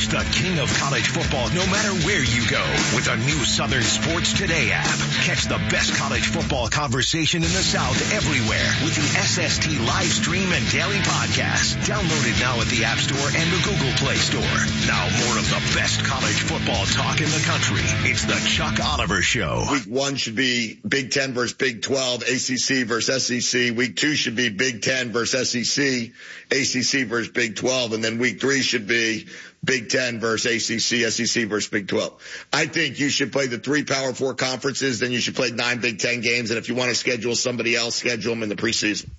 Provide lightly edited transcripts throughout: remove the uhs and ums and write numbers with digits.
Reach the king of college football no matter where you go with the new Southern Sports Today app. Catch the best college football conversation in the South everywhere with the SST live stream and daily podcast. Download it now at the App Store and the Google Play Store. Now more of the best college football talk in the country. It's the Chuck Oliver Show. Week 1 should be Big 10 versus Big 12, ACC versus SEC. Week 2 should be Big 10 versus SEC, ACC versus Big 12. And then week 3 should be Big 10 versus ACC, SEC versus Big 12. I think you should play the 3 Power 4 conferences, then you should play 9 Big 10 games. And if you want to schedule somebody else, schedule them in the preseason.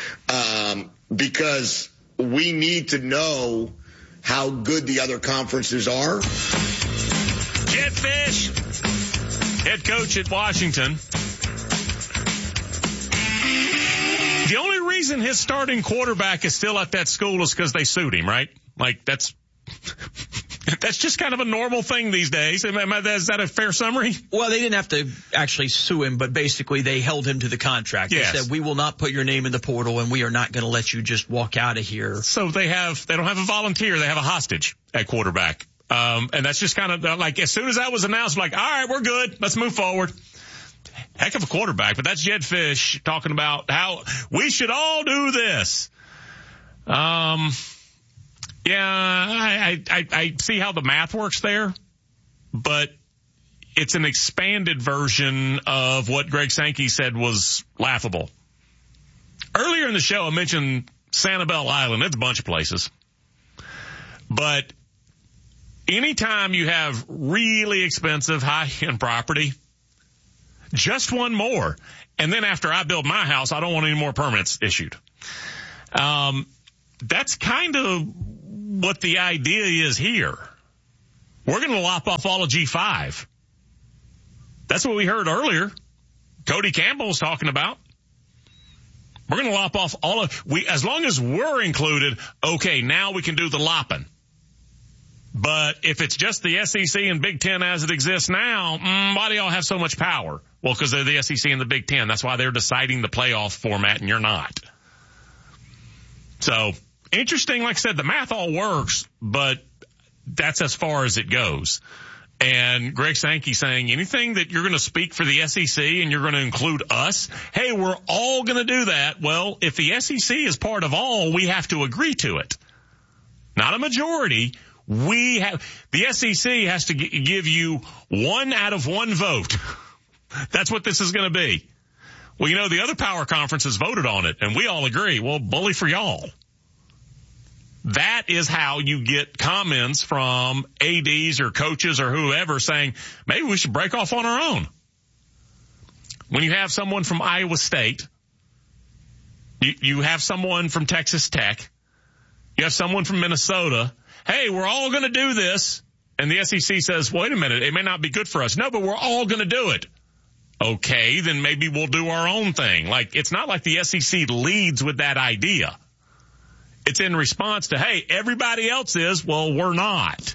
Because we need to know how good the other conferences are. Jedd Fisch, head coach at Washington. The only reason his starting quarterback is still at that school is because they sued him, right? Like, that's just kind of a normal thing these days. Is that a fair summary? Well, they didn't have to actually sue him, but basically they held him to the contract. Yes. They said, we will not put your name in the portal, and we are not going to let you just walk out of here. So they don't have a volunteer. They have a hostage at quarterback. And that's just kind of like, as soon as that was announced, like, all right, we're good. Let's move forward. Heck of a quarterback, but that's Jedd Fisch talking about how we should all do this. Yeah, I see how the math works there, but it's an expanded version of what Greg Sankey said was laughable. Earlier in the show, I mentioned Sanibel Island. It's a bunch of places. But anytime you have really expensive high-end property, just one more. And then after I build my house, I don't want any more permits issued. That's kind of what the idea is here. We're going to lop off all of G5. That's what we heard earlier. Cody Campbell was talking about. We're going to lop off all of, as long as we're included, okay, now we can do the lopping. But if it's just the SEC and Big Ten as it exists now, why do y'all have so much power? Well, because they're the SEC and the Big Ten. That's why they're deciding the playoff format and you're not. So, interesting. Like I said, the math all works, but that's as far as it goes. And Greg Sankey saying anything that you're going to speak for the SEC and you're going to include us, hey, we're all going to do that. Well, if the SEC is part of all, we have to agree to it. Not a majority. The SEC has to give you 1 out of 1 vote. That's what this is going to be. Well, the other power conferences voted on it, and we all agree. Well, bully for y'all. That is how you get comments from ADs or coaches or whoever saying, maybe we should break off on our own. When you have someone from Iowa State, you have someone from Texas Tech, you have someone from Minnesota, hey, we're all going to do this. And the SEC says, wait a minute, it may not be good for us. No, but we're all going to do it. Okay, then maybe we'll do our own thing. Like, it's not like the SEC leads with that idea. It's in response to, hey, everybody else is, well, we're not.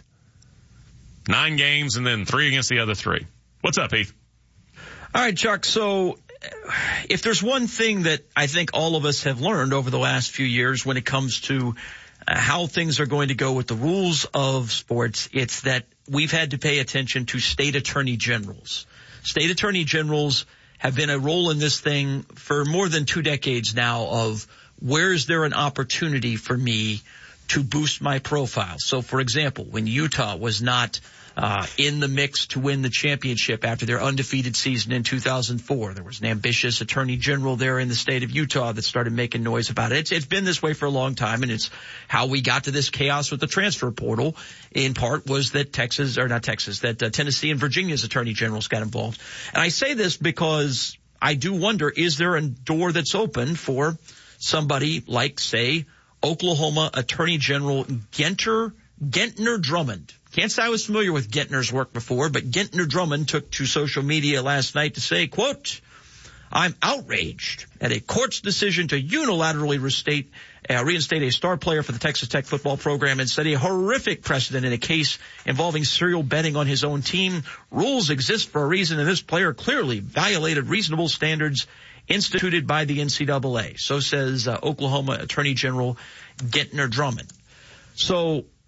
9 games and then 3 against the other 3. What's up, Heath? All right, Chuck. So if there's one thing that I think all of us have learned over the last few years when it comes to how things are going to go with the rules of sports, it's that we've had to pay attention to state attorney generals. State attorney generals have been a role in this thing for more than 2 decades now of where is there an opportunity for me to boost my profile. So, for example, when Utah was not in the mix to win the championship after their undefeated season in 2004. There was an ambitious attorney general there in the state of Utah that started making noise about it. It's been this way for a long time, and it's how we got to this chaos with the transfer portal. In part was that Tennessee and Virginia's attorney generals got involved. And I say this because I do wonder, is there a door that's open for somebody like, say, Oklahoma Attorney General Gentner Drummond? Can't say I was familiar with Gentner's work before, but Gentner Drummond took to social media last night to say, quote, I'm outraged at a court's decision to unilaterally reinstate a star player for the Texas Tech football program and set a horrific precedent in a case involving serial betting on his own team. Rules exist for a reason, and this player clearly violated reasonable standards instituted by the NCAA. So says Oklahoma Attorney General Gentner Drummond. So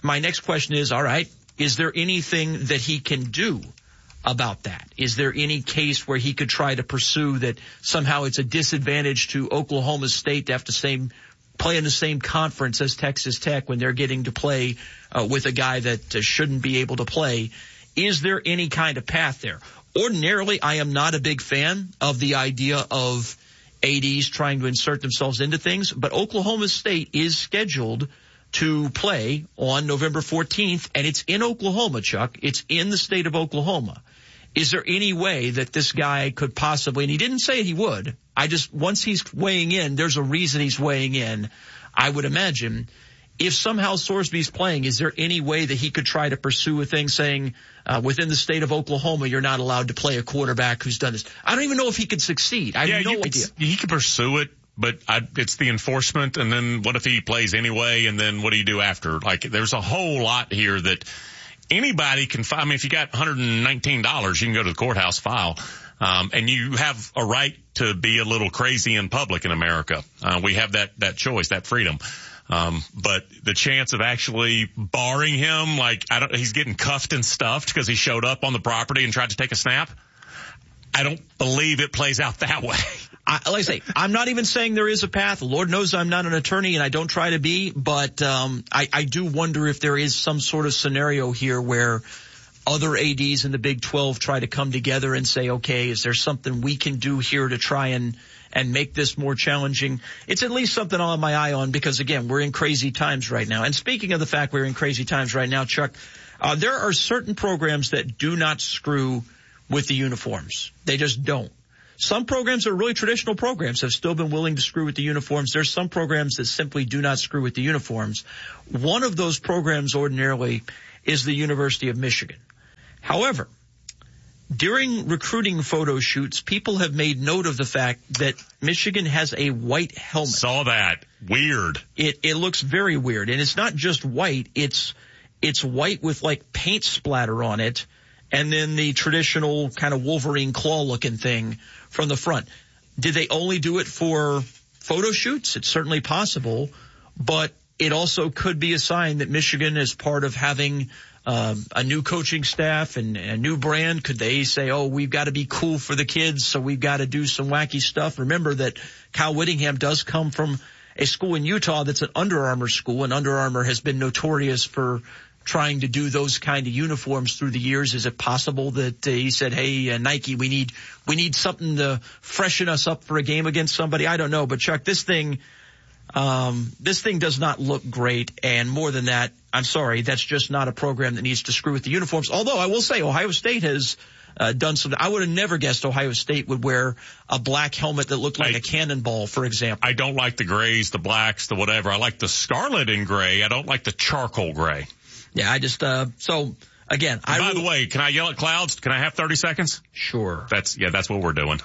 my next question is, all right, is there anything that he can do about that? Is there any case where he could try to pursue that somehow it's a disadvantage to Oklahoma State to have to play in the same conference as Texas Tech when they're getting to play with a guy that shouldn't be able to play? Is there any kind of path there? Ordinarily, I am not a big fan of the idea of ADs trying to insert themselves into things, but Oklahoma State is scheduled to play on November 14th, and it's in Oklahoma, Chuck. It's in the state of Oklahoma. Is there any way that this guy could possibly, and he didn't say he would, once he's weighing in, there's a reason he's weighing in, I would imagine. If somehow Sorsby's playing, is there any way that he could try to pursue a thing saying, within the state of Oklahoma, you're not allowed to play a quarterback who's done this? I don't even know if he could succeed. I have no idea. He could pursue it, but it's the enforcement, and then what if he plays anyway, and then what do you do after? Like, there's a whole lot here that anybody can file. I mean, if you got $119, you can go to the courthouse, file. And you have a right to be a little crazy in public in America. We have that choice, that freedom. But the chance of actually barring him, he's getting cuffed and stuffed because he showed up on the property and tried to take a snap. I don't believe it plays out that way. Like I say, I'm not even saying there is a path. Lord knows I'm not an attorney and I don't try to be, but I do wonder if there is some sort of scenario here where other ADs in the Big 12 try to come together and say, okay, is there something we can do here to try and make this more challenging? It's at least something I'll have my eye on because, again, we're in crazy times right now. And speaking of the fact we're in crazy times right now, Chuck, there are certain programs that do not screw with the uniforms. They just don't. Some programs are really traditional programs have still been willing to screw with the uniforms. There's some programs that simply do not screw with the uniforms. One of those programs ordinarily is the University of Michigan. However, during recruiting photo shoots, people have made note of the fact that Michigan has a white helmet. Saw that. Weird. It looks very weird. And it's not just white. It's white with like paint splatter on it. And then the traditional kind of Wolverine claw looking thing from the front. Did they only do it for photo shoots? It's certainly possible, but it also could be a sign that Michigan is part of having a new coaching staff and a new brand. Could they say, oh, we've got to be cool for the kids, so we've got to do some wacky stuff? Remember that Kyle Whittingham does come from a school in Utah that's an Under Armour school, and Under Armour has been notorious for trying to do those kind of uniforms through the years. Is it possible that he said, hey, Nike, we need something to freshen us up for a game against somebody? I don't know. But Chuck, this thing does not look great. And more than that, I'm sorry, that's just not a program that needs to screw with the uniforms. Although I will say Ohio State has done something. I would have never guessed Ohio State would wear a black helmet that looked like a cannonball, for example. I don't like the grays, the blacks, the whatever. I like the scarlet and gray. I don't like the charcoal gray. Yeah, I just, so again, by the way, can I yell at clouds? Can I have 30 seconds? Sure. That's what we're doing.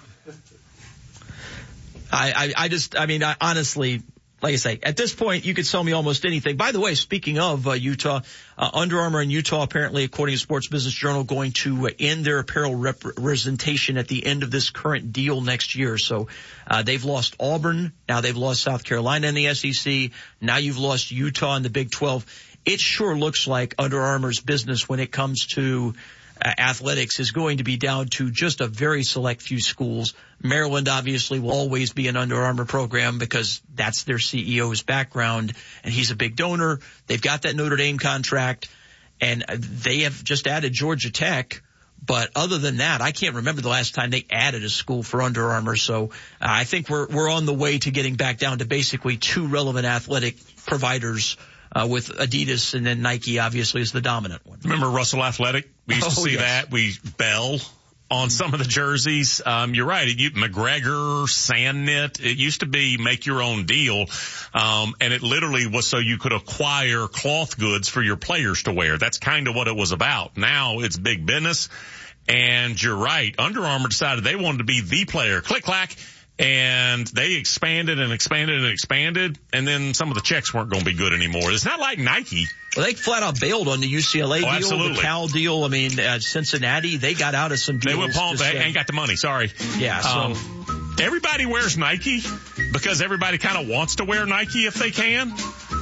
I honestly, like I say, at this point, you could sell me almost anything. By the way, speaking of Utah, Under Armour in Utah, apparently, according to Sports Business Journal, going to end their apparel representation at the end of this current deal next year. So they've lost Auburn. Now they've lost South Carolina in the SEC. Now you've lost Utah in the Big 12. It sure looks like Under Armour's business when it comes to athletics is going to be down to just a very select few schools. Maryland obviously will always be an Under Armour program because that's their CEO's background, and he's a big donor. They've got that Notre Dame contract, and they have just added Georgia Tech. But other than that, I can't remember the last time they added a school for Under Armour. So I think we're on the way to getting back down to basically two relevant athletic providers, with Adidas, and then Nike obviously is the dominant one. Remember Russell Athletic? We used to see that. Bell on some of the jerseys. You're right. McGregor, Sandknit. It used to be make your own deal. And it literally was so you could acquire cloth goods for your players to wear. That's kind of what it was about. Now it's big business. And you're right. Under Armour decided they wanted to be the player. Click, clack. And they expanded and expanded and expanded, and then some of the checks weren't going to be good anymore. It's not like Nike. Well, they flat out bailed on the UCLA deal, absolutely. The Cal deal. I mean, Cincinnati, they got out of some deals. They went palm. They ain't got the money. Sorry. Yeah. So everybody wears Nike because everybody kind of wants to wear Nike if they can.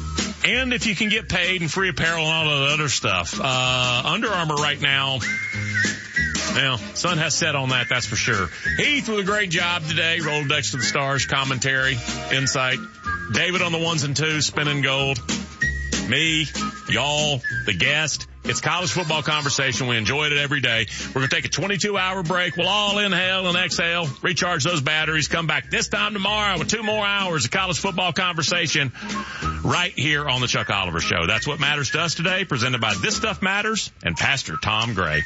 And if you can get paid and free apparel and all that other stuff. Under Armour right now, well, sun has set on that, that's for sure. Heath with a great job today. Rolodex to the Stars, commentary, insight. David on the ones and twos, spinning gold. Me, y'all, the guest. It's college football conversation. We enjoyed it every day. We're going to take a 22-hour break. We'll all inhale and exhale, recharge those batteries, come back this time tomorrow with 2 more hours of college football conversation right here on the Chuck Oliver Show. That's what matters to us today, presented by This Stuff Matters and Pastor Tom Gray.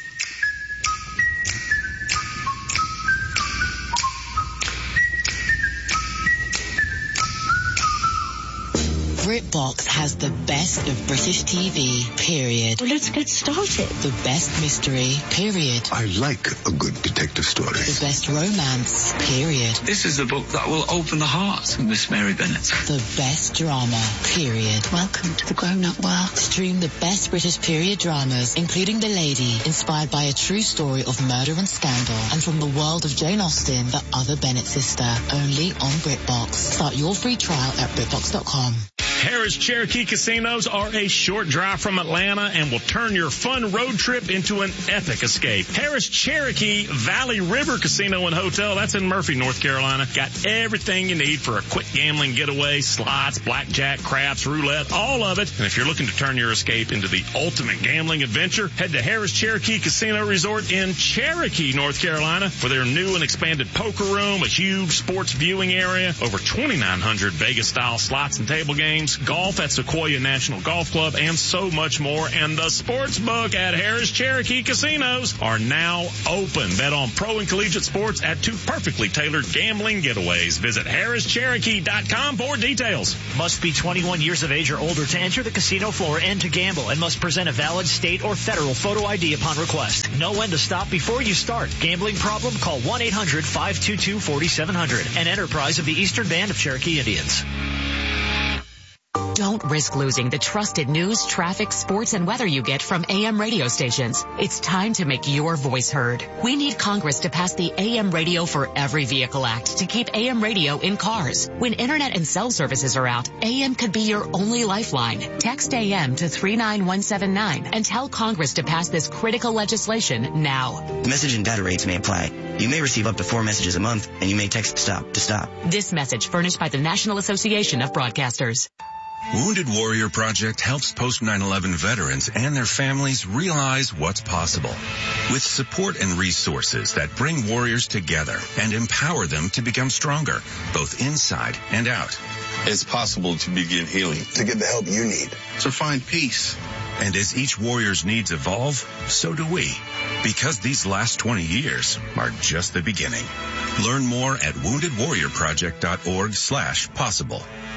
BritBox has the best of British TV, period. Well, let's get started. The best mystery, period. I like a good detective story. The best romance, period. This is a book that will open the heart of Miss Mary Bennet. The best drama, period. Welcome to the grown-up world. Stream the best British period dramas, including The Lady, inspired by a true story of murder and scandal, and from the world of Jane Austen, the other Bennet sister, only on BritBox. Start your free trial at BritBox.com. Harris Cherokee Casinos are a short drive from Atlanta and will turn your fun road trip into an epic escape. Harris Cherokee Valley River Casino and Hotel, that's in Murphy, North Carolina. Got everything you need for a quick gambling getaway, slots, blackjack, craps, roulette, all of it. And if you're looking to turn your escape into the ultimate gambling adventure, head to Harris Cherokee Casino Resort in Cherokee, North Carolina for their new and expanded poker room, a huge sports viewing area, over 2,900 Vegas-style slots and table games, golf at Sequoia National Golf Club, and so much more. And the sports book at Harris Cherokee Casinos are now open. Bet on pro and collegiate sports at 2 perfectly tailored gambling getaways. Visit HarrisCherokee.com for details. Must be 21 years of age or older to enter the casino floor and to gamble, and must present a valid state or federal photo ID upon request. Know when to stop before you start. Gambling problem? Call 1-800-522-4700. An enterprise of the Eastern Band of Cherokee Indians. Don't risk losing the trusted news, traffic, sports, and weather you get from AM radio stations. It's time to make your voice heard. We need Congress to pass the AM Radio for Every Vehicle Act to keep AM radio in cars. When internet and cell services are out, AM could be your only lifeline. Text AM to 39179 and tell Congress to pass this critical legislation now. Message and data rates may apply. You may receive up to 4 messages a month, and you may text stop to stop. This message furnished by the National Association of Broadcasters. Wounded Warrior Project helps post-9/11 veterans and their families realize what's possible. With support and resources that bring warriors together and empower them to become stronger, both inside and out. It's possible to begin healing, to get the help you need, to find peace. And as each warrior's needs evolve, so do we. Because these last 20 years are just the beginning. Learn more at woundedwarriorproject.org/possible.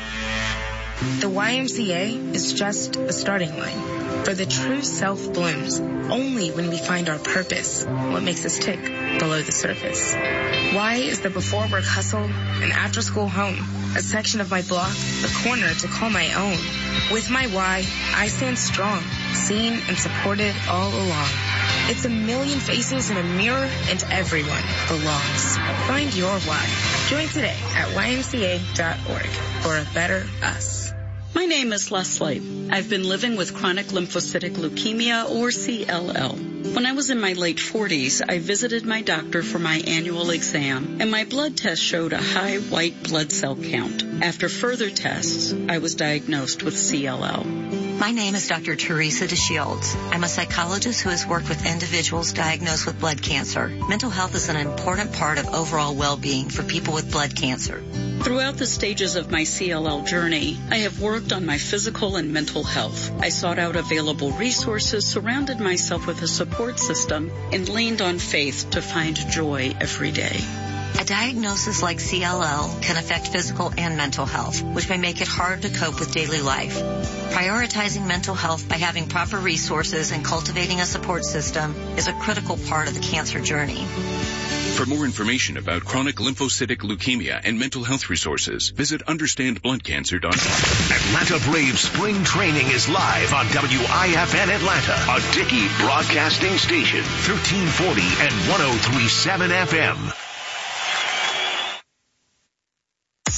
The YMCA is just a starting line. For the true self blooms only when we find our purpose, what makes us tick below the surface. Y is the before work hustle, an after school home, a section of my block, the corner to call my own. With my Y, I stand strong, seen and supported all along. It's a million faces in a mirror and everyone belongs. Find your why. Join today at ymca.org for a better us. My name is Leslie. I've been living with chronic lymphocytic leukemia, or CLL. When I was in my late 40s, I visited my doctor for my annual exam, and my blood test showed a high white blood cell count. After further tests, I was diagnosed with CLL. My name is Dr. Teresa DeShields. I'm a psychologist who has worked with individuals diagnosed with blood cancer. Mental health is an important part of overall well-being for people with blood cancer. Throughout the stages of my CLL journey, I have worked on my physical and mental health. I sought out available resources, surrounded myself with a support system, and leaned on faith to find joy every day. A diagnosis like CLL can affect physical and mental health, which may make it hard to cope with daily life. Prioritizing mental health by having proper resources and cultivating a support system is a critical part of the cancer journey. For more information about chronic lymphocytic leukemia and mental health resources, visit understandbloodcancer.com. Atlanta Braves spring training is live on WIFN Atlanta, a Dickey broadcasting station, 1340 and 103.7 FM.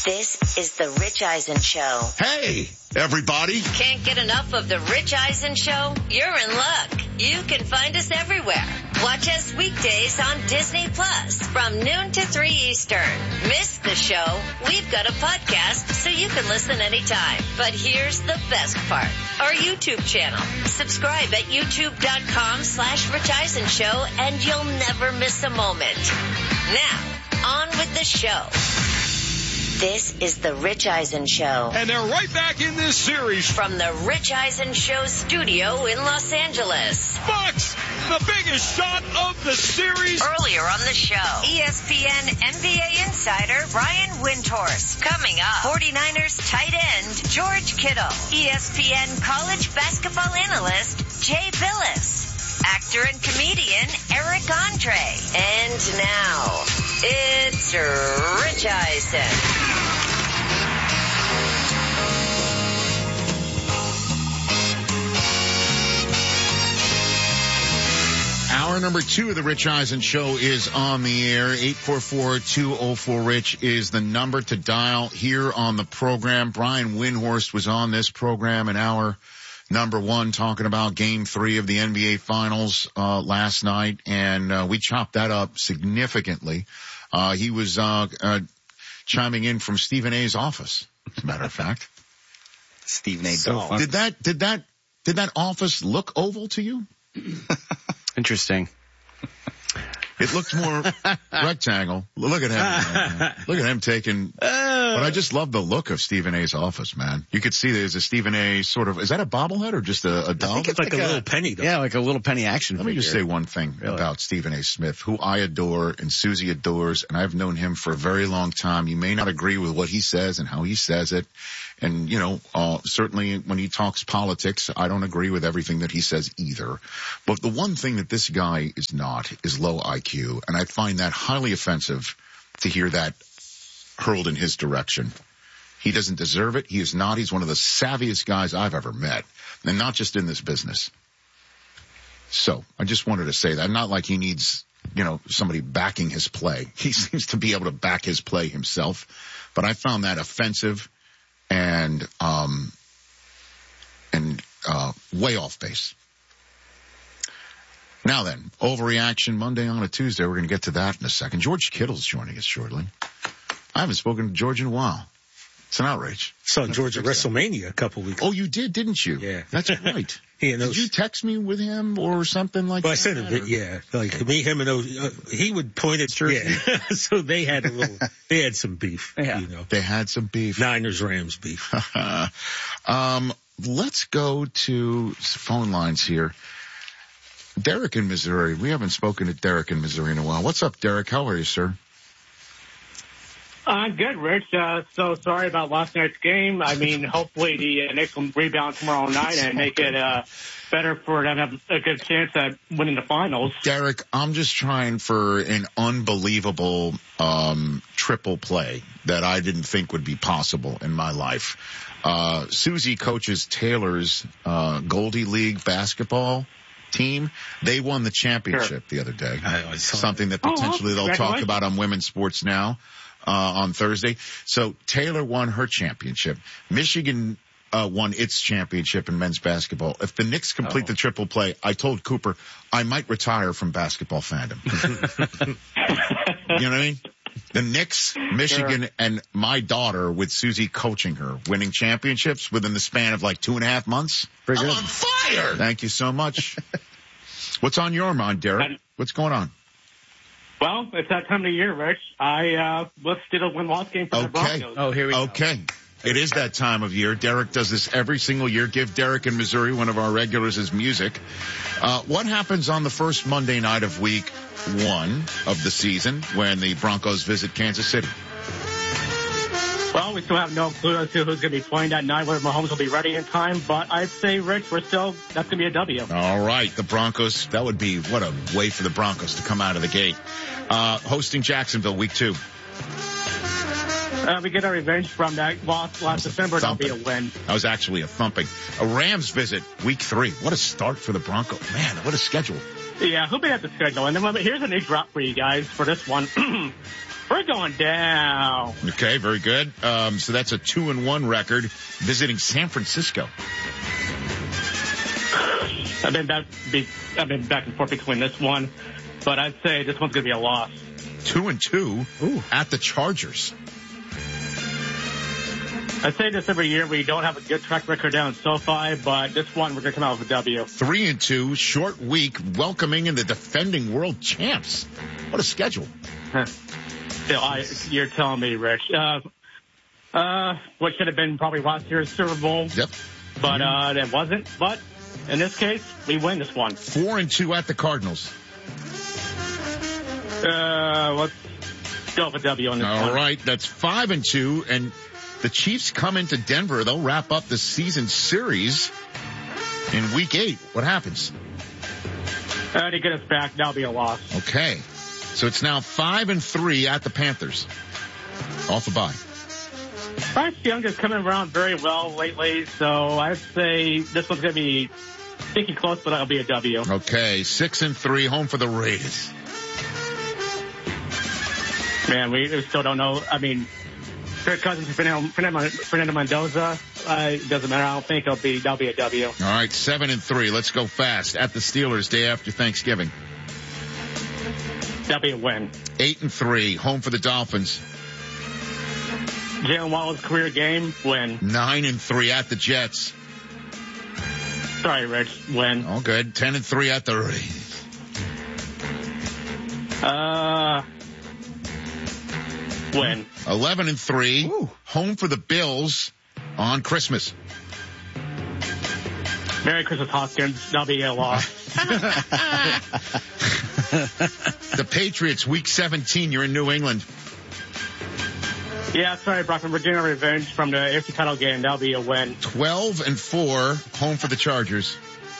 This is the Rich Eisen Show. Hey, everybody. Can't get enough of the Rich Eisen Show? You're in luck. You can find us everywhere. Watch us weekdays on Disney Plus from noon to 3 Eastern. Miss the show? We've got a podcast so you can listen anytime. But here's the best part. Our YouTube channel. Subscribe at youtube.com/Rich Eisen Show and you'll never miss a moment. Now, on with the show. This is the Rich Eisen Show. And they're right back in this series. From the Rich Eisen Show studio in Los Angeles. Bucks, the biggest shot of the series. Earlier on the show, ESPN NBA insider Brian Windhorst. Coming up, 49ers tight end George Kittle. ESPN college basketball analyst Jay Billis. Actor and comedian Eric Andre. And now, it's Rich Eisen. Hour number 2 of the Rich Eisen Show is on the air. 844-204-RICH is the number to dial here on the program. Brian Windhorst was on this program in hour number 1 talking about Game 3 of the NBA Finals last night, and we chopped that up significantly. He was chiming in from Stephen A's office, as a matter of fact. Stephen A. So did that office look oval to you? Interesting. It looked more rectangle. Look at him. Look at him taking. But I just love the look of Stephen A's office, man. You could see there's a Stephen A sort of. Is that a bobblehead or just a doll? I think it's like a little penny, though. Yeah, like a little penny action figure. Let me just say one thing about Stephen A. Smith, who I adore and Susie adores, and I've known him for a very long time. You may not agree with what he says and how he says it. And, you know, certainly when he talks politics, I don't agree with everything that he says either. But the one thing that this guy is not is low IQ. And I find that highly offensive to hear that hurled in his direction. He doesn't deserve it. He is not. He's one of the savviest guys I've ever met. And not just in this business. So I just wanted to say that. Not like he needs, you know, somebody backing his play. He seems to be able to back his play himself. But I found that offensive and way off base. Now then, Overreaction Monday on a Tuesday. We're going to get to that in a second. George Kittle's joining us shortly. I haven't spoken to George in a while. It's an outrage. Saw George at WrestleMania a couple weeks ago. Oh, you did, didn't you? Yeah. That's right. Did you text me with him or something like that? I sent him, yeah. Like me, him, and he would point at jersey. Yeah. So they had some beef. Yeah. You know. They had some beef. Niners-Rams beef. Let's go to phone lines here. Derek in Missouri. We haven't spoken to Derek in Missouri in a while. What's up, Derek? How are you, sir? I'm good, Rich. So sorry about last night's game. I mean, hopefully the Knicks will rebound tomorrow night and make it better for them to have a good chance at winning the finals. Derek, I'm just trying for an unbelievable triple play that I didn't think would be possible in my life. Susie coaches Taylor's Goldie League basketball team. They won the championship the other day. Something that potentially they'll talk about on Women's Sports Now on Thursday. So Taylor won her championship. Michigan won its championship in men's basketball. If the Knicks complete the triple play, I told Cooper I might retire from basketball fandom. You know what I mean? The Knicks, Michigan, and my daughter with Susie coaching her, winning championships within the span of like 2.5 months. Pretty good. I'm on fire! Thank you so much. What's on your mind, Derek? What's going on? Well, it's that time of the year, Rich. Let's do the win-loss game for the Broncos. Oh, here we go. Okay. It is that time of year. Derek does this every single year. Give Derek in Missouri, one of our regulars, his music. What happens on the first Monday night of week 1 of the season when the Broncos visit Kansas City? Well, we still have no clue as to who's going to be playing that night, whether Mahomes will be ready in time. But I'd say, Rich, that's going to be a W. All right. The Broncos, that would be, what a way for the Broncos to come out of the gate. Hosting Jacksonville, week 2. We get our revenge from that loss last December. That'll be a win. That was actually a thumping. A Rams visit, week 3. What a start for the Broncos. Man, what a schedule. Yeah, who made up the schedule? And then here's a new drop for you guys for this one. We're going down. Okay, very good. So that's a 2-1 record visiting San Francisco. I've been back and forth between this one, but I'd say this one's going to be a loss. 2-2 at the Chargers. I say this every year. We don't have a good track record down in SoFi, but this one we're going to come out with a W. 3-2, short week, welcoming in the defending world champs. What a schedule. You're telling me, Rich. What should have been probably last year's Super Bowl. Yep. But it wasn't. But in this case, we win this one. 4-2 at the Cardinals. Let's go with a W on this one. All right, that's 5-2, and the Chiefs come into Denver. They'll wrap up the season series in week 8. What happens? To get us back, that'll be a loss. Okay. So it's now 5-3 at the Panthers. Off the bye. Bryce Young is coming around very well lately, so I'd say this one's going to be sneaky close, but it'll be a W. Okay, 6-3, home for the Raiders. Man, we still don't know. I mean, Kirk Cousins, Fernando Mendoza, it doesn't matter. I don't think that'll be a W. All right, 7-3. Let's go fast. At the Steelers, day after Thanksgiving. That'll be a win. 8-3, home for the Dolphins. Jalen Waddle's career game, win. 9-3 at the Jets. Sorry, Rich, win. All good. 10-3 at the Raiders. Win. 11-3, home for the Bills on Christmas. Merry Christmas, Hoskins. That'll be a loss. The Patriots, week 17, you're in New England. Yeah, sorry, Brockman. We're getting a revenge from the AFC title game. That'll be a win. 12-4, home for the Chargers.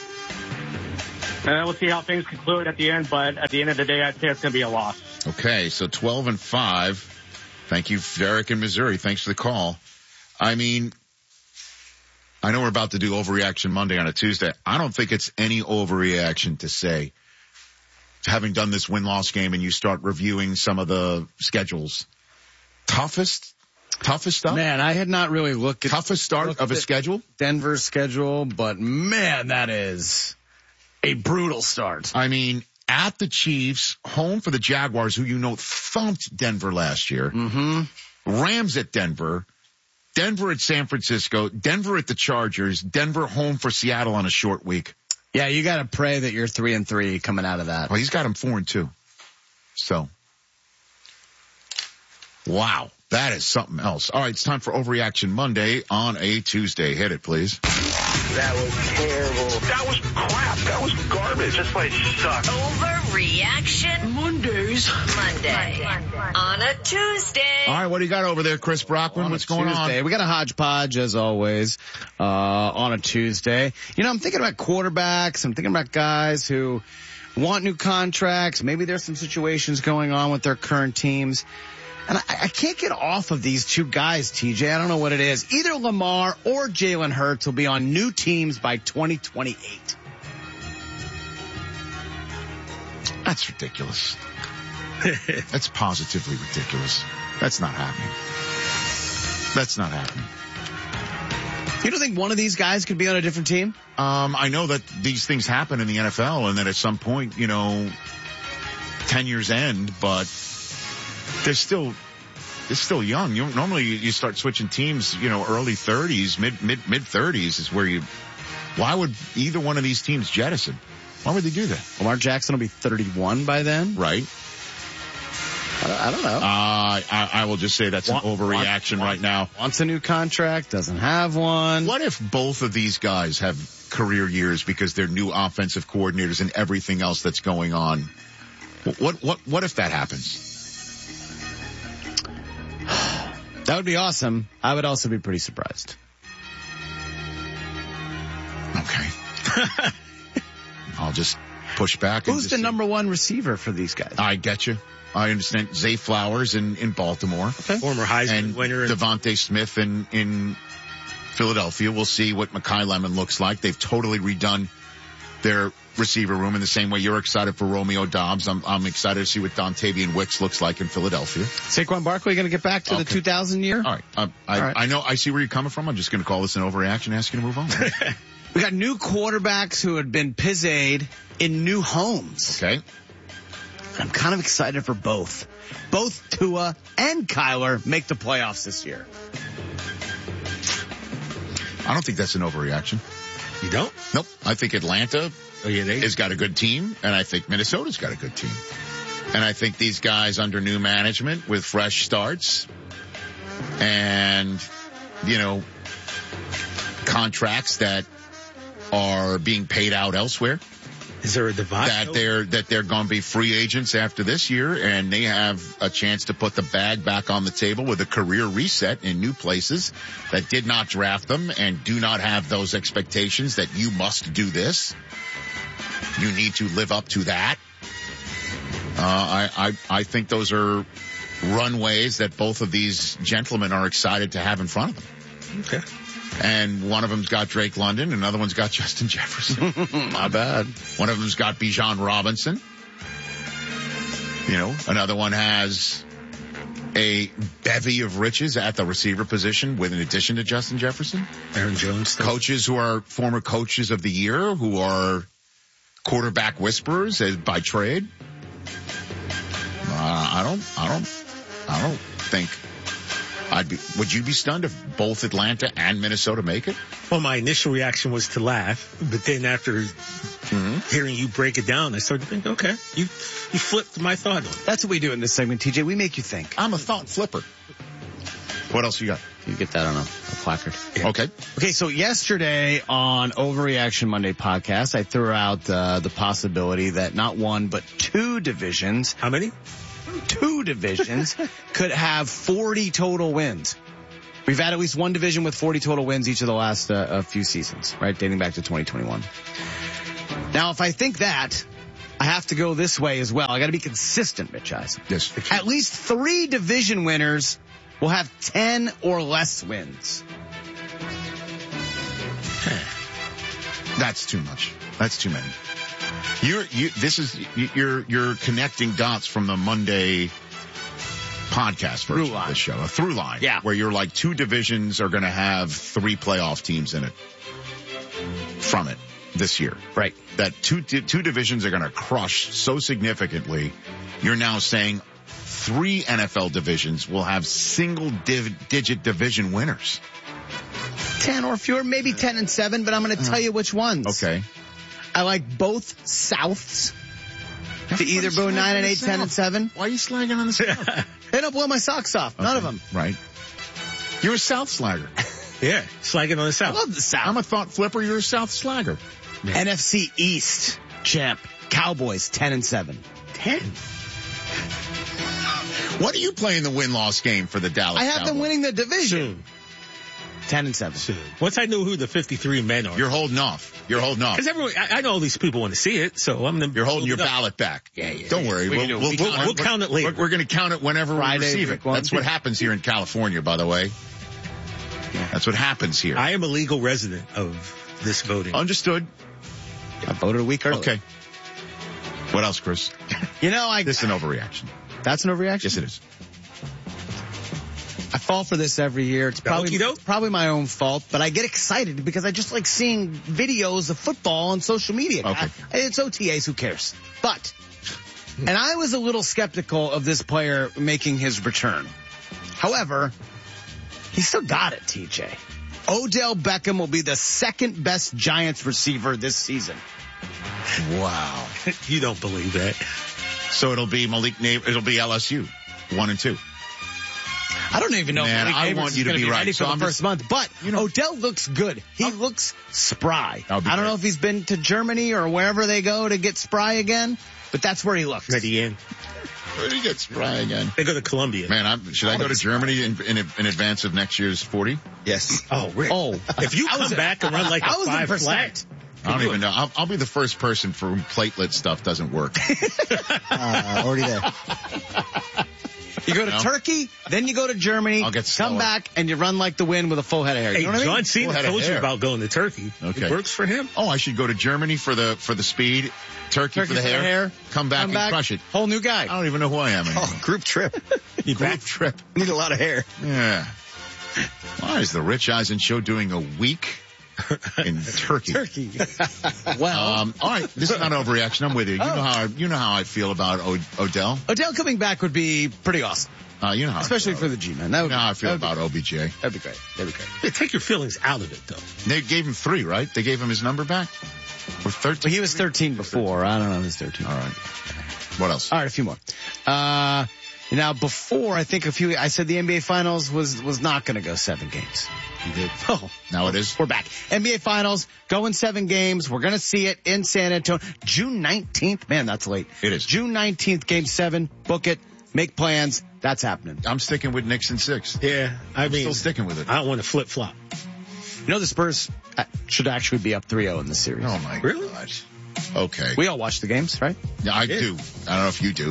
We'll see how things conclude at the end, but at the end of the day, I'd say it's going to be a loss. Okay, so 12-5. Thank you, Derek in Missouri. Thanks for the call. I mean, I know we're about to do Overreaction Monday on a Tuesday. I don't think it's any overreaction to say, having done this win-loss game and you start reviewing some of the schedules, toughest stuff? Man, I had not really looked at toughest start of a schedule? Denver's schedule, but man, that is a brutal start. I mean, at the Chiefs, home for the Jaguars, who you know thumped Denver last year. Mm-hmm. Rams at Denver. Denver at San Francisco. Denver at the Chargers. Denver home for Seattle on a short week. Yeah, you got to pray that you're 3-3 coming out of that. Well, he's got him 4-2. So, wow, that is something else. All right, it's time for Overreaction Monday on a Tuesday. Hit it, please. That was terrible. That was crap. That was garbage. This place sucks. Overreaction Mondays. Monday. On a Tuesday. All right, what do you got over there, Chris Brockman? What's going on? We got a hodgepodge, as always, on a Tuesday. You know, I'm thinking about quarterbacks. I'm thinking about guys who want new contracts. Maybe there's some situations going on with their current teams. And I can't get off of these two guys, TJ. I don't know what it is. Either Lamar or Jalen Hurts will be on new teams by 2028. That's ridiculous. That's positively ridiculous. That's not happening. That's not happening. You don't think one of these guys could be on a different team? I know that these things happen in the NFL and that at some point, 10 years end, but they're still young. Normally you start switching teams, early 30s, mid 30s is where why would either one of these teams jettison? Why would they do that? Lamar Jackson will be 31 by then. Right. I don't know. I will just say that's an overreaction right now. Wants a new contract, doesn't have one. What if both of these guys have career years because they're new offensive coordinators and everything else that's going on? What if that happens? That would be awesome. I would also be pretty surprised. Okay. I'll just push back. Who's the number one receiver for these guys? I get you. I understand. Zay Flowers in Baltimore. Okay. Former Heisman winner. And Devontae Smith in Philadelphia. We'll see what Mekhi Lemon looks like. They've totally redone their receiver room in the same way you're excited for Romeo Doubs. I'm excited to see what Dontavian Wicks looks like in Philadelphia. Saquon Barkley going to get back to the 2000 year? All right. I know. I see where you're coming from. I'm just going to call this an overreaction and ask you to move on. We got new quarterbacks who had been pizzade in new homes. Okay. I'm kind of excited for both. Both Tua and Kyler make the playoffs this year. I don't think that's an overreaction. You don't? Nope. I think Atlanta has got a good team, and I think Minnesota's got a good team. And I think these guys under new management with fresh starts and, contracts that are being paid out elsewhere. Is there a divide? That they're going to be free agents after this year, and they have a chance to put the bag back on the table with a career reset in new places that did not draft them and do not have those expectations that you must do this. You need to live up to that. I think those are runways that both of these gentlemen are excited to have in front of them. Okay. And one of them's got Drake London, another one's got Justin Jefferson. Not bad. One of them's got Bijan Robinson. Another one has a bevy of riches at the receiver position with in addition to Justin Jefferson. Aaron Jones. Coaches who are former coaches of the year, who are quarterback whisperers by trade. I don't think would you be stunned if both Atlanta and Minnesota make it? Well, my initial reaction was to laugh, but then after hearing you break it down, I started to think, okay, you flipped my thought on it. That's what we do in this segment, TJ. We make you think. I'm a thought flipper. What else you got? You get that on a placard. Yeah. Okay. Okay, so yesterday on Overreaction Monday podcast, I threw out the possibility that not one, but two divisions. How many? Two divisions could have 40 total wins. We've had at least one division with 40 total wins each of the last few seasons, right? Dating back to 2021. Now, if I think that, I have to go this way as well. I got to be consistent, Mitch Eisen. Yes. At least 3 division winners will have 10 or less wins. That's too much. That's too many. You're connecting dots from the Monday podcast version of the show, a through line. Yeah. Where you're like 2 divisions are going to have 3 playoff teams in it from it this year. Right. That two divisions are going to crush so significantly. You're now saying 3 NFL divisions will have single-digit division winners. 10 or fewer, maybe 10 and 7, but I'm going to tell you which ones. Okay. I like both Souths to either go 9 and 8, 10 and 7. Why are you slagging on the South? They don't blow my socks off. None of them. Right. You're a South slagger. Yeah, slagging on the South. I love the South. I'm a thought flipper. You're a South slagger. Man. NFC East champ. Cowboys 10 and 7. 10. What are you playing the win-loss game for the Dallas Cowboys? I have them winning the division. Soon. 10 and 7. Soon. Once I know who the 53 men are. You're holding off. Because everyone, I know all these people want to see it, so I'm going to. You're holding your ballot back. Yeah. Don't worry. We'll count it later. We're going to count it whenever we receive it. That's what happens here in California, by the way. Yeah. That's what happens here. I am a legal resident of this voting. Understood. I voted a week early. Okay. What else, Chris? This is an overreaction. That's an overreaction? Yes, it is. I fall for this every year. It's probably my own fault, but I get excited because I just like seeing videos of football on social media. Okay. It's OTAs, who cares? But, and I was a little skeptical of this player making his return. However, he still got it, TJ. Odell Beckham will be the second best Giants receiver this season. Wow. You don't believe that. So it'll be it'll be LSU, 1 and 2. I don't even know if I want you to be right. Ready for the first month, but Odell looks good. He looks spry. I don't know if he's been to Germany or wherever they go to get spry again, but that's where he looks. Ready in. Where do you get spry again? They go to Columbia. Man, should I go to Germany in advance of next year's 40? Yes. Oh, Rick. Oh, if you come back and run like a 5 flat. I don't even know. I'll be the first person for whom platelet stuff doesn't work. Already there. You go to Turkey, then you go to Germany, come back, and you run like the wind with a full head of hair. You know what I mean? John Cena told you about going to Turkey. Okay. It works for him. Oh, I should go to Germany for the speed, Turkey for the hair, come back and crush it. Whole new guy. I don't even know who I am anymore. Oh, group trip. Group trip. Need a lot of hair. Yeah. Why is the Rich Eisen Show doing a week in Turkey? Well, all right. This is not overreaction. I'm with you. You know how I feel about Odell. Odell coming back would be pretty awesome. You know how especially for the G-Man. You know how I feel about OBJ. That'd be great. Yeah, take your feelings out of it, though. They gave him 3, right? They gave him his number back? Or 13? Well, he was 13 before. I don't know. He was 13. All right. What else? All right, a few more. Now, before, I said the NBA Finals was not going to go 7 games. You did? Oh. Now it is? We're back. NBA Finals, going 7 games. We're going to see it in San Antonio. June 19th. Man, that's late. It is. June 19th, game 7. Book it. Make plans. That's happening. I'm sticking with Knicks in 6. Yeah. I'm still sticking with it. I don't want to flip-flop. You know, the Spurs should actually be up 3-0 in this series. Oh, my God. Okay. We all watch the games, right? Yeah, I do. I don't know if you do.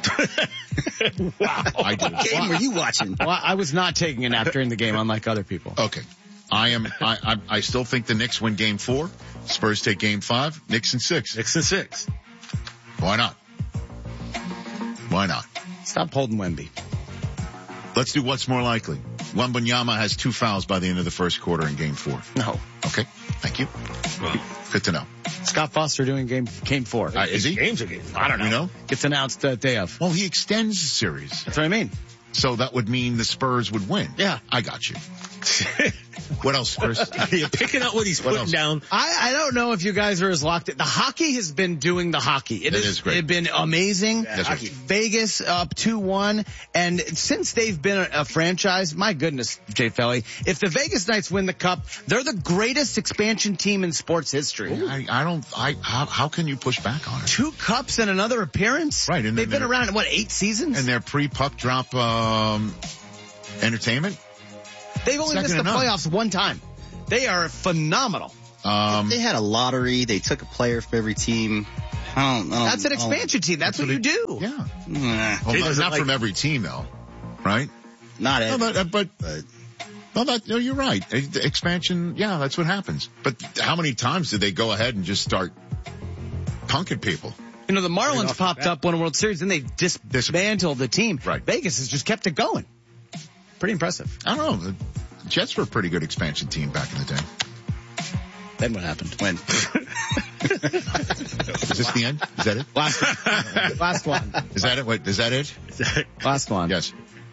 Wow. I do. What game were you watching? Well, I was not taking a nap during the game, unlike other people. Okay. I still think the Knicks win game 4. Spurs take game 5. Knicks in 6. Knicks in 6. Why not? Why not? Stop holding Wemby. Let's do what's more likely. Wembanyama has 2 fouls by the end of the first quarter in game 4. No. Okay. Thank you. Well, good to know. Scott Foster doing game 4. Is he? Games are games. I don't know. You know? Gets announced day of. Well, he extends the series. That's what I mean. So that would mean the Spurs would win. Yeah. I got you. What else, Chris? You're picking up what he's putting down. I don't know if you guys are as locked in. The hockey has been doing the hockey. It is great. It's been amazing. Yeah, right. Vegas up 2-1. And since they've been a franchise, my goodness, Jay Felly, if the Vegas Knights win the cup, they're the greatest expansion team in sports history. How can you push back on it? 2 cups and another appearance? Right. And they've been around, 8 seasons? And their pre-puck drop, entertainment? They've only missed the playoffs 1 time. They are phenomenal. They had a lottery. They took a player from every team. That's an expansion team. That's what you do. Yeah. Well, not from every team, though. Right? Not every. No, you're right. Expansion, yeah, that's what happens. But how many times did they go ahead and just start punking people? You know, the Marlins popped up, won a World Series, then they dismantled the team. Right. Vegas has just kept it going. Pretty impressive. I don't know. The Jets were a pretty good expansion team back in the day. Then what happened? When? Is this the end? Is that it? Last one. Is that it? Wait, is that it? Last one. Yes.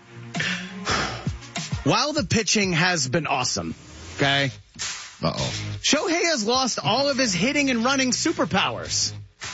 While the pitching has been awesome, okay? Uh-oh. Shohei has lost all of his hitting and running superpowers.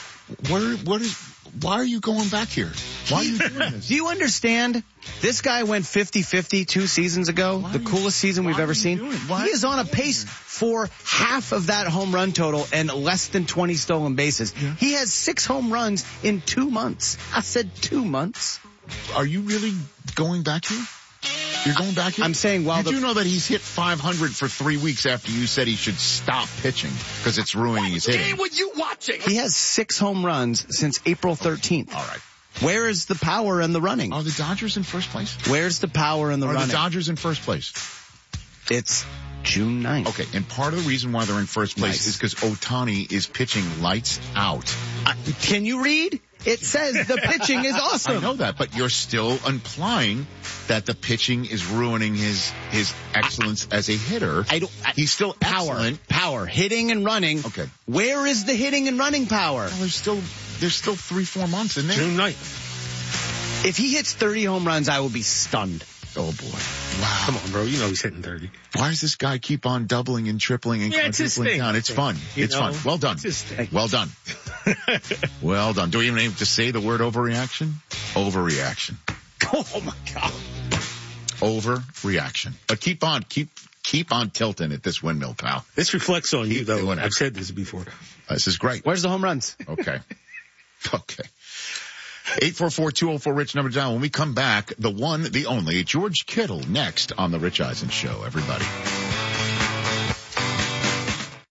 Why are you going back here? Why are you doing this? Do you understand? This guy went 50-50 2 seasons ago, the coolest season we've ever seen. He is on a pace for half of that home run total and less than 20 stolen bases. Yeah. He has 6 home runs in 2 months. I said 2 months. Are you really going back here? You're going back here? I'm saying you do know that he's hit 500 for 3 weeks after you said he should stop pitching because it's ruining his hitting. What game were you watching? He has 6 home runs since April 13th. All right. Where is the power and the running? Are the Dodgers in first place? Where's the power and the running? Are the Dodgers in first place? It's June 9th. Okay, and part of the reason why they're in first place is because Ohtani is pitching lights out. Can you read? It says the pitching is awesome. I know that, but you're still implying that the pitching is ruining his excellence as a hitter. He's still excellent. Power, hitting and running. Okay. Where is the hitting and running power? Well, there's still 3-4 months in there. June 9th. If he hits 30 home runs, I will be stunned. Oh boy. Wow. Come on, bro. You know he's hitting 30. Why does this guy keep on doubling and tripling and quadrupling down? It's fun. It's fun. Well done. Well done. Well done. Do we even have to say the word overreaction? Overreaction. Oh my God. Overreaction. But keep on tilting at this windmill, pal. This reflects on you, though. I've said this before. This is great. Where's the home runs? Okay. Okay. 844-204-RICH, number down. When we come back, the one, the only, George Kittle next on the Rich Eisen Show, everybody.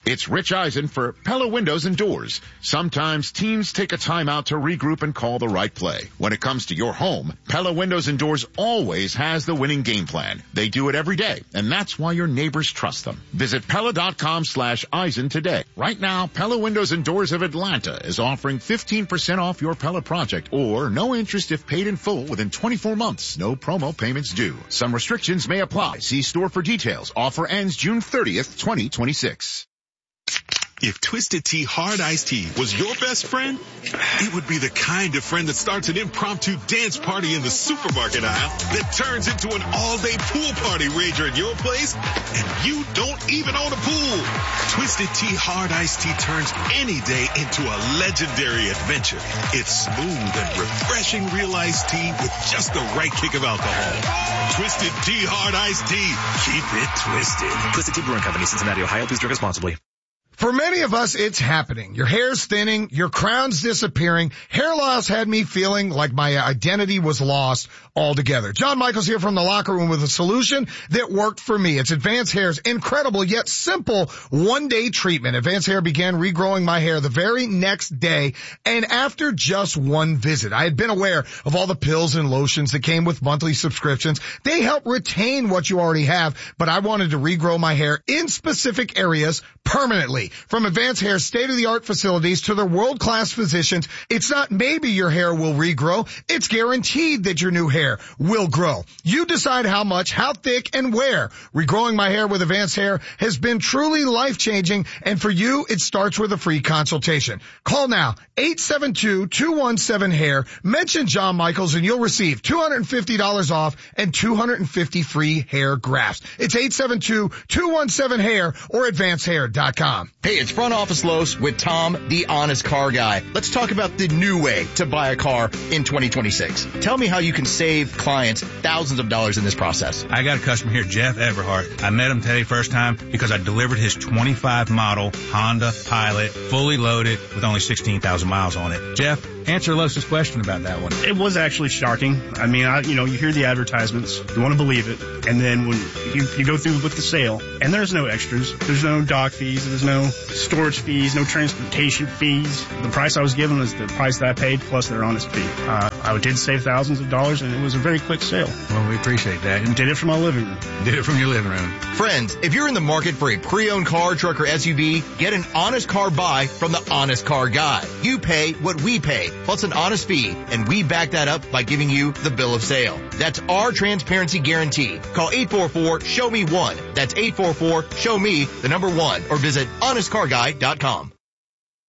It's Rich Eisen for Pella Windows and Doors. Sometimes teams take a time out to regroup and call the right play. When it comes to your home, Pella Windows and Doors always has the winning game plan. They do it every day, and that's why your neighbors trust them. Visit Pella.com/Eisen today. Right now, Pella Windows and Doors of Atlanta is offering 15% off your Pella project, or no interest if paid in full within 24 months. No promo payments due. Some restrictions may apply. See store for details. Offer ends June 30th, 2026. If Twisted Tea Hard Iced Tea was your best friend, it would be the kind of friend that starts an impromptu dance party in the supermarket aisle that turns into an all-day pool party rager at your place, and you don't even own a pool. Twisted Tea Hard Iced Tea turns any day into a legendary adventure. It's smooth and refreshing real iced tea with just the right kick of alcohol. Twisted Tea Hard Iced Tea. Keep it twisted. Twisted Tea Brewing Company, Cincinnati, Ohio. Please drink responsibly. For many of us, it's happening. Your hair's thinning, your crown's disappearing. Hair loss had me feeling like my identity was lost altogether. John Michaels here from the locker room with a solution that worked for me. It's Advanced Hair's incredible yet simple one-day treatment. Advanced Hair began regrowing my hair the very next day, and after just one visit. I had been aware of all the pills and lotions that came with monthly subscriptions. They help retain what you already have, but I wanted to regrow my hair in specific areas permanently. From Advanced Hair's state-of-the-art facilities to their world-class physicians, it's not maybe your hair will regrow, it's guaranteed that your new hair will grow. You decide how much, how thick, and where. Regrowing my hair with Advanced Hair has been truly life-changing, and for you, it starts with a free consultation. Call now, 872-217-HAIR. Mention John Michaels, and you'll receive $250 off and 250 free hair grafts. It's 872-217-HAIR or AdvancedHair.com. Hey, it's Front Office Los with Tom, the honest car guy. Let's talk about the new way to buy a car in 2026. Tell me how you can save clients thousands of dollars in this process. I got a customer here, Jeff Everhart. I met him today first time because I delivered his 25 model Honda Pilot, fully loaded with only 16,000 miles on it. Jeff, answer Los's question about that one. It was actually shocking. I mean, you hear the advertisements, you want to believe it, and then when you go through with the sale, and there's no extras, there's no dock fees, there's no storage fees, no transportation fees. The price I was given was the price that I paid plus their honest fee. I did save thousands of dollars, and it was a very quick sale. Well, we appreciate that. And did it from my living room. Did it from your living room. Friends, if you're in the market for a pre-owned car, truck, or SUV, get an honest car buy from the Honest Car Guy. You pay what we pay, plus an honest fee, and we back that up by giving you the bill of sale. That's our transparency guarantee. Call 844-SHOW-ME-1. That's 844-SHOW-ME, the number 1, or visit honestcarguy.com.